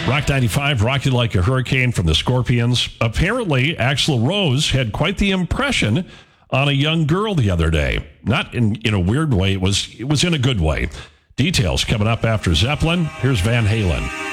Rock 95, Rock You Like a Hurricane from the Scorpions. Apparently, Axl Rose had quite the impression on a young girl the other day. Not in a weird way. It was in a good way. Details coming up after Zeppelin. Here's Van Halen.